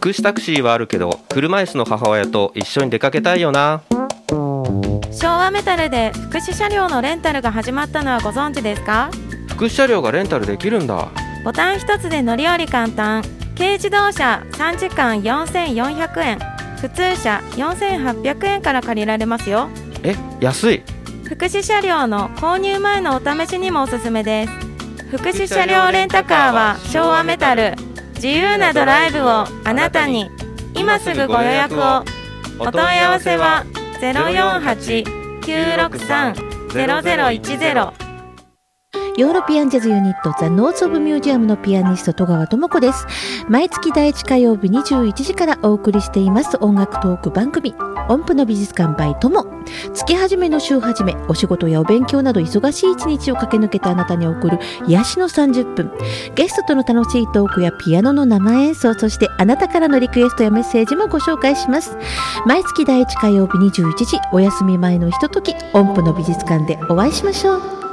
福祉タクシーはあるけど、車椅子の母親と一緒に出かけたいよな。 昭和メタルで福祉車両のレンタルが始まったのはご存知ですか？ 福祉車両がレンタルできるんだ。 ボタン一つで乗り降り簡単。軽自動車3時間4400円、普通車4800円から借りられますよ。 安い。 福祉車両の購入前のお試しにもおすすめです。福祉車両レンタカーは昭和メタル。自由なドライブをあなたに。今すぐご予約を。お問い合わせは 048-963-0010。 ヨーロピアンジャズユニットザ・ノーツ・オブ・ミュージアムのピアニスト戸川智子です。毎月第1火曜日21時からお送りしています音楽トーク番組音符の美術館 by 友。月始めの週始め、お仕事やお勉強など忙しい一日を駆け抜けたあなたに送る癒しの30分。ゲストとの楽しいトークやピアノの生演奏、そしてあなたからのリクエストやメッセージもご紹介します。毎月第1火曜日21時、お休み前のひととき、音符の美術館でお会いしましょう。